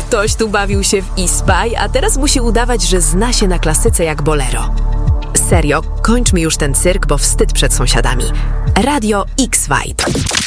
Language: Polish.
Ktoś tu bawił się w e-spy, a teraz musi udawać, że zna się na klasyce jak bolero. Serio, kończ mi już ten cyrk, bo wstyd przed sąsiadami. Radio X-White.